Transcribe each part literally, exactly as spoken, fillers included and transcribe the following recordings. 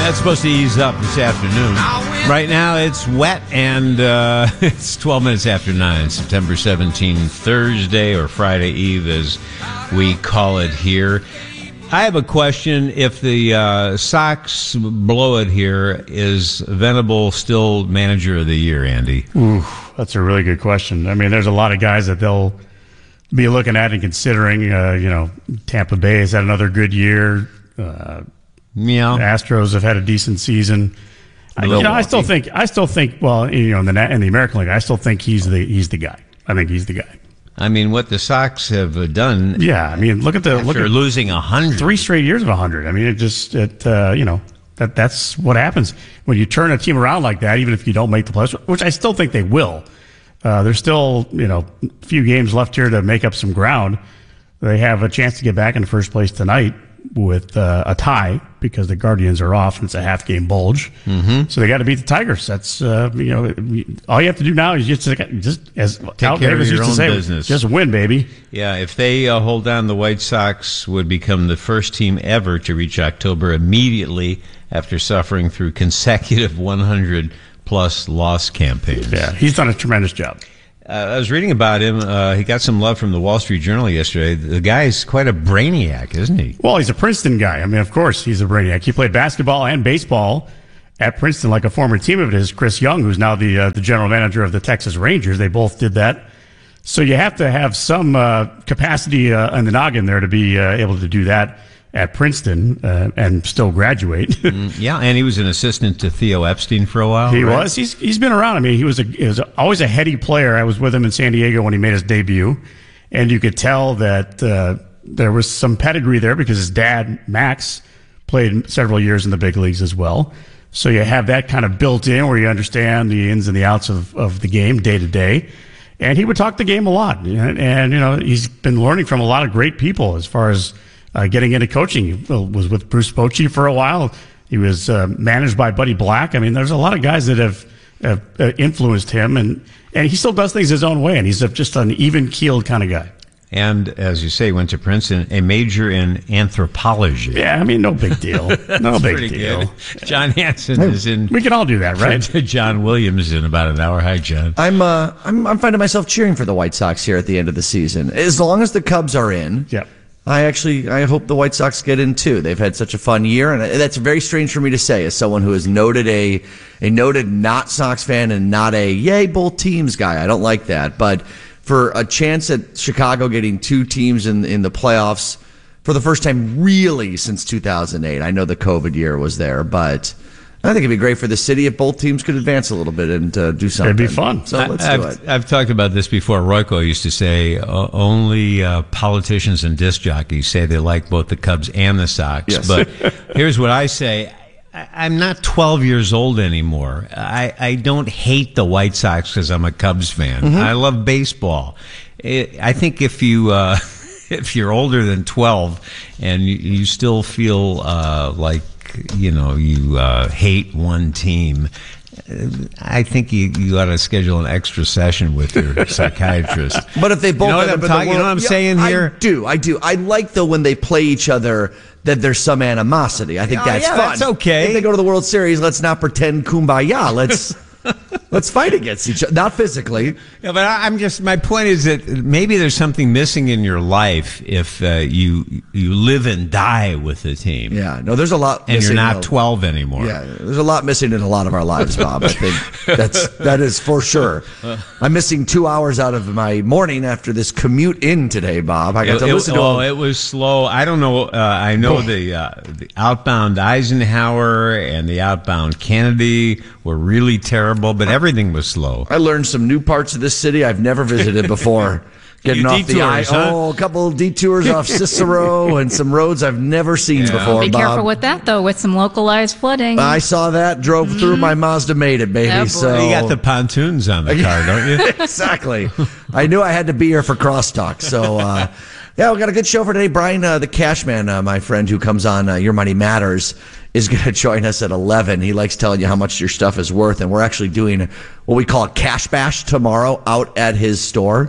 That's supposed to ease up this afternoon. Right now it's wet, and uh, it's twelve minutes after nine, September seventeenth, Thursday or Friday Eve as we call it here. I have a question. If the uh, Sox blow it here, is Venable still manager of the year, Andy? Ooh, that's a really good question. I mean, there's a lot of guys that they'll be looking at and considering. Uh, you know, Tampa Bay has had another good year. Uh, yeah, Astros have had a decent season. I, you know, I still think, I still think, well, you know, in the in the American League, I still think he's the he's the guy. I think he's the guy. I mean, what the Sox have done. Yeah, I mean, look at the after look at losing a hundred, three straight years of a hundred. I mean, it just it uh, you know that that's what happens when you turn a team around like that. Even if you don't make the playoffs, which I still think they will. Uh, there's still you know a few games left here to make up some ground. They have a chance to get back in first place tonight with uh, a tie because the Guardians are off and it's a half game bulge. Mm-hmm. So they got to beat the Tigers. That's uh, you know all you have to do now is just just as take care of your own say, business. Just win, baby. Yeah, if they uh, hold on, the White Sox would become the first team ever to reach October immediately after suffering through consecutive one hundred plus loss campaigns. Yeah, he's done a tremendous job. Uh, I was reading about him. Uh, he got some love from the Wall Street Journal yesterday. The guy's quite a brainiac, isn't he? Well, he's a Princeton guy. I mean, of course, he's a brainiac. He played basketball and baseball at Princeton, like a former team of his, Chris Young, who's now the uh, the general manager of the Texas Rangers. They both did that. So you have to have some uh, capacity uh, in the noggin there to be uh, able to do that at Princeton uh, and still graduate. mm, yeah, and he was an assistant to Theo Epstein for a while. He right? was. He's he's been around. I mean, he was a he was always a heady player. I was with him in San Diego when he made his debut, and you could tell that uh, there was some pedigree there because his dad Max played several years in the big leagues as well. So you have that kind of built in where you understand the ins and the outs of, of the game day to day. And he would talk the game a lot, and, and you know he's been learning from a lot of great people as far as. Uh, getting into coaching. He was with Bruce Bochy for a while. He was uh, managed by Buddy Black. I mean, there's a lot of guys that have, have uh, influenced him, and, and he still does things his own way, and he's a, just an even-keeled kind of guy. And, as you say, went to Princeton, a major in anthropology. Yeah, I mean, no big deal. No big deal. Good. John Hanson hey, is in. We can all do that, right? John Williams in about an hour. Hi, John. I'm, uh, I'm, I'm finding myself cheering for the White Sox here at the end of the season. As long as the Cubs are in. Yeah. I actually, I hope the White Sox get in too. They've had such a fun year, and that's very strange for me to say as someone who is noted a, a noted not Sox fan and not a yay both teams guy. I don't like that, but for a chance at Chicago getting two teams in in the playoffs for the first time really since two thousand eight. I know the COVID year was there, but I think it'd be great for the city if both teams could advance a little bit and uh, do something. It'd be fun. So let's I, do I've, it. I've talked about this before. Royko used to say uh, only uh, politicians and disc jockeys say they like both the Cubs and the Sox. Yes. But here's what I say. I, I'm not twelve years old anymore. I, I don't hate the White Sox because I'm a Cubs fan. Mm-hmm. I love baseball. It, I think if you... Uh, if you're older than twelve and you, you still feel uh, like, you know, you uh, hate one team, I think you, you ought to schedule an extra session with your psychiatrist. But if they both, you know what end I'm up in talking, the you know what I'm yeah, saying here? I do, I do. I like though when they play each other that there's some animosity. I think oh, that's yeah, fun. That's okay. If they go to the World Series, let's not pretend kumbaya. Let's let's fight against each other, not physically. Yeah, but I, I'm just. My point is that maybe there's something missing in your life if uh, you you live and die with the team. Yeah, no, there's a lot, and you're not though. twelve anymore. Yeah, there's a lot missing in a lot of our lives, Bob. I think that's that is for sure. I'm missing two hours out of my morning after this commute in today, Bob. I got it, to listen it, to. Oh, all... it was slow. I don't know. Uh, I know the uh, the outbound Eisenhower and the outbound Kennedy were really terrible, but everything was slow. I learned some new parts of this city I've never visited before. Getting off the I, huh? oh, a couple of detours off Cicero and some roads I've never seen Yeah. before. Be Bob. careful with that, though, with some localized flooding. I saw that, drove mm. through my Mazda, made it, baby. Oh, boy. so You got the pontoons on the car, don't you? Exactly. I knew I had to be here for crosstalk. So, uh, yeah, we got a good show for today. Brian, uh, the Cashman, uh, my friend who comes on uh, Your Money Matters, is going to join us at eleven. He likes telling you how much your stuff is worth, and we're actually doing what we call a cash bash tomorrow out at his store.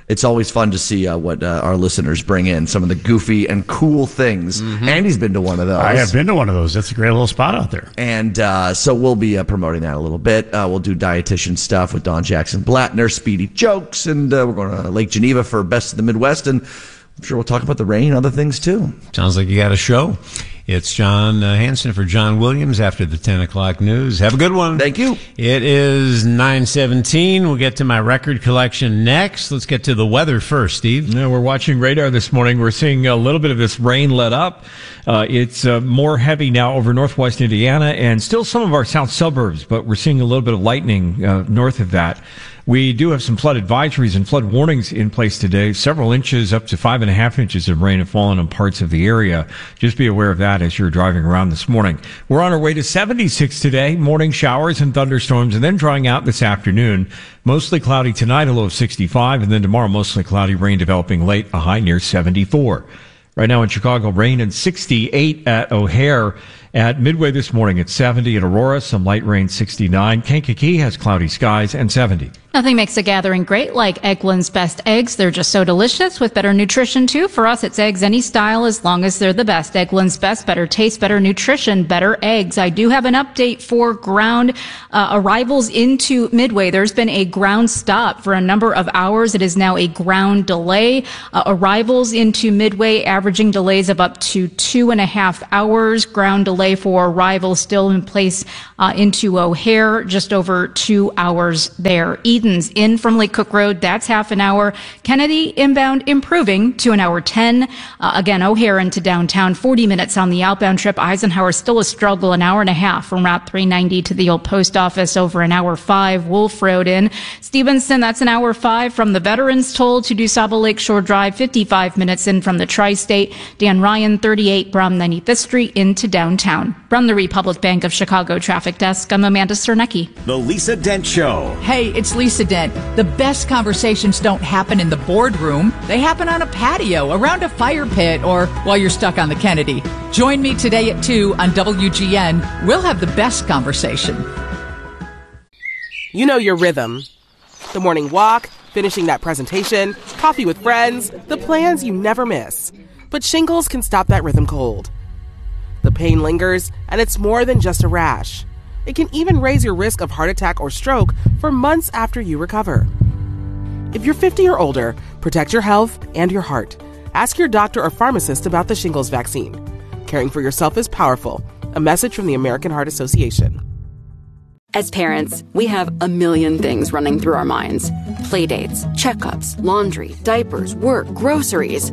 it's always fun to see uh, what uh, our listeners bring in, some of the goofy and cool things. Mm-hmm. Andy's been to one of those. I have been to one of those. That's a great little spot out there. And uh, so we'll be uh, promoting that a little bit. Uh, we'll do dietitian stuff with Don Jackson Blattner, Speedy Jokes, and uh, we're going to Lake Geneva for Best of the Midwest, and I'm sure we'll talk about the rain and other things too. Sounds like you got a show. It's John uh, Hanson for John Williams after the ten o'clock news. Have a good one. Thank you. It is nine seventeen. We'll get to my record collection next. Let's get to the weather first, Steve. Yeah, we're watching radar this morning. We're seeing a little bit of this rain let up. Uh, it's uh, more heavy now over northwest Indiana and still some of our south suburbs, but we're seeing a little bit of lightning uh, north of that. We do have some flood advisories and flood warnings in place today. Several inches, up to five and a half inches of rain have fallen on parts of the area. Just be aware of that as you're driving around this morning. We're on our way to seventy-six today. Morning showers and thunderstorms and then drying out this afternoon. Mostly cloudy tonight, a low of sixty-five, and then tomorrow mostly cloudy, rain developing late, a high near seventy-four. Right now in Chicago, rain and sixty-eight at O'Hare. At Midway this morning, it's seventy at Aurora, some light rain, sixty-nine. Kankakee has cloudy skies and seventy. Nothing makes a gathering great like Eggland's Best Eggs. They're just so delicious with better nutrition, too. For us, it's eggs any style as long as they're the best. Eggland's Best, better taste, better nutrition, better eggs. I do have an update for ground uh, arrivals into Midway. There's been a ground stop for a number of hours. It is now a ground delay. Uh, arrivals into Midway averaging delays of up to two and a half hours. Ground delay for arrivals still in place uh, into O'Hare, just over two hours there. Eden's in from Lake Cook Road, that's half an hour. Kennedy inbound improving to an hour ten. Uh, again, O'Hare into downtown, forty minutes on the outbound trip. Eisenhower still a struggle, an hour and a half from Route three ninety to the old post office, over an hour five. Wolf Road in. Stevenson, that's an hour five from the Veterans Toll to DuSable Lakeshore Drive, fifty-five minutes in from the Tri-State. Dan Ryan, thirty-eight, Brom ninety-fifth Street into downtown. From the Republic Bank of Chicago Traffic Desk, I'm Amanda Cernecki. The Lisa Dent Show. Hey, it's Lisa Dent. The best conversations don't happen in the boardroom. They happen on a patio, around a fire pit, or while you're stuck on the Kennedy. Join me today at two on W G N. We'll have the best conversation. You know your rhythm. The morning walk, finishing that presentation, coffee with friends, the plans you never miss. But shingles can stop that rhythm cold. The pain lingers, and it's more than just a rash. It can even raise your risk of heart attack or stroke for months after you recover. If you're fifty or older, protect your health and your heart. Ask your doctor or pharmacist about the shingles vaccine. Caring for yourself is powerful. A message from the American Heart Association. As parents, we have a million things running through our minds. Playdates, checkups, laundry, diapers, work, groceries.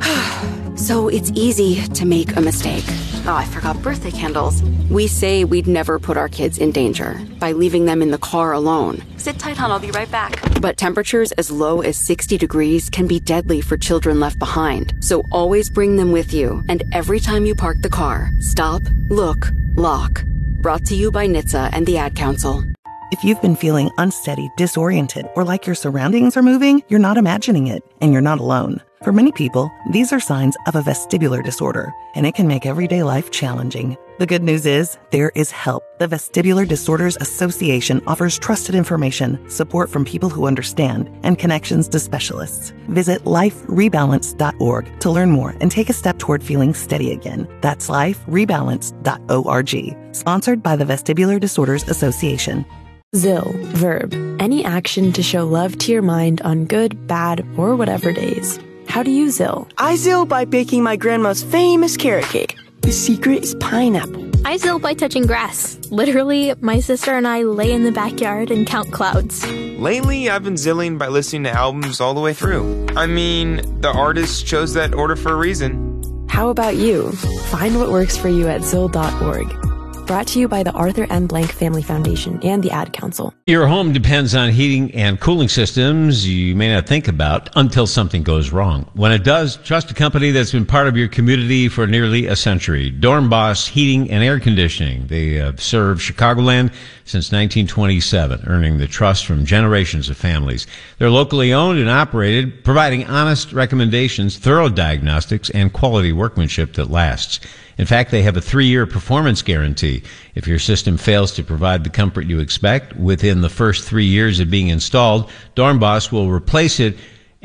So it's easy to make a mistake. Oh, I forgot birthday candles. We say we'd never put our kids in danger by leaving them in the car alone. Sit tight, hon, I'll be right back. But temperatures as low as sixty degrees can be deadly for children left behind. So always bring them with you. And every time you park the car, stop, look, lock. Brought to you by N H T S A and the Ad Council. If you've been feeling unsteady, disoriented, or like your surroundings are moving, you're not imagining it, and you're not alone. For many people, these are signs of a vestibular disorder, and it can make everyday life challenging. The good news is, there is help. The Vestibular Disorders Association offers trusted information, support from people who understand, and connections to specialists. Visit life rebalance dot org to learn more and take a step toward feeling steady again. That's life rebalance dot org. Sponsored by the Vestibular Disorders Association. Zill, verb, any action to show love to your mind on good, bad, or whatever days. How do you Zill? I Zill by baking my grandma's famous carrot cake. The secret is pineapple. I Zill by touching grass. Literally, my sister and I lay in the backyard and count clouds. Lately, I've been zilling by listening to albums all the way through. I mean, the artist chose that order for a reason. How about you? Find what works for you at zill dot org. Brought to you by the Arthur M. Blank Family Foundation and the Ad Council. Your home depends on heating and cooling systems you may not think about until something goes wrong. When it does, trust a company that's been part of your community for nearly a century. Dornbos Heating and Air Conditioning. They have served Chicagoland since nineteen twenty-seven, earning the trust from generations of families. They're locally owned and operated, providing honest recommendations, thorough diagnostics, and quality workmanship that lasts. In fact, they have a three-year performance guarantee. If your system fails to provide the comfort you expect within the first three years of being installed, Dornbos will replace it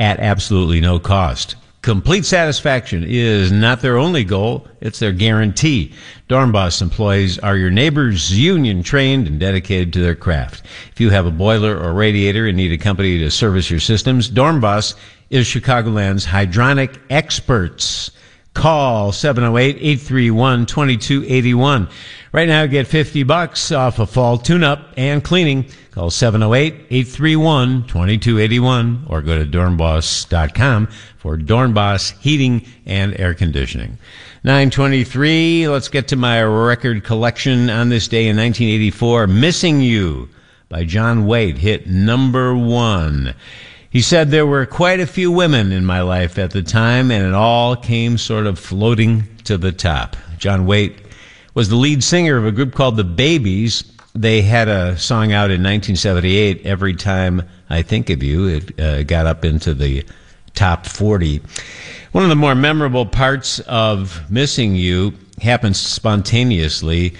at absolutely no cost. Complete satisfaction is not their only goal, it's their guarantee. Dornbos employees are your neighbors, union trained and dedicated to their craft. If you have a boiler or radiator and need a company to service your systems, Dornbos is Chicagoland's hydronic experts. Call seven oh eight, eight three one, two two eight one. Right now, get fifty bucks off a fall tune-up and cleaning. Call seven oh eight, eight three one, two two eight one or go to dornbos dot com for Dornbos Heating and Air Conditioning. nine twenty-three, let's get to my record collection on this day in nineteen eighty-four. Missing You by John Waite hit number one. He said, there were quite a few women in my life at the time, and it all came sort of floating to the top. John Waite was the lead singer of a group called The Babies. They had a song out in nineteen seventy-eight, Every Time I Think of You. It uh, got up into the top forty. One of the more memorable parts of Missing You happened spontaneously.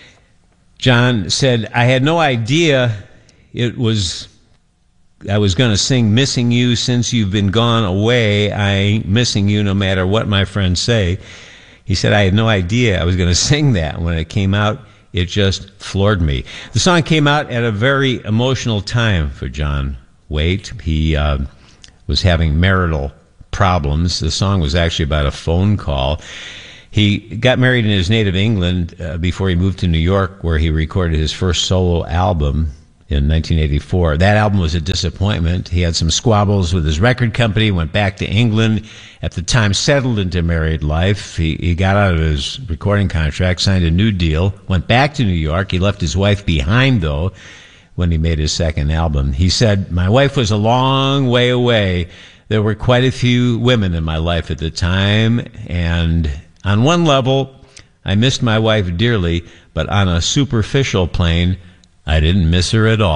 John said, I had no idea it was... I was going to sing Missing You Since You've Been Gone Away. I ain't missing you no matter what my friends say. He said, I had no idea I was going to sing that. When it came out, it just floored me. The song came out at a very emotional time for John Waite. He uh, was having marital problems. The song was actually about a phone call. He got married in his native England uh, before he moved to New York, where he recorded his first solo album in nineteen eighty-four. That album was a disappointment. He had some squabbles with his record company, went back to England, at the time settled into married life. He, he got out of his recording contract, signed a new deal, went back to New York. He left his wife behind, though, when he made his second album. He said, my wife was a long way away. There were quite a few women in my life at the time, and on one level, I missed my wife dearly, but on a superficial plane, I didn't miss her at all.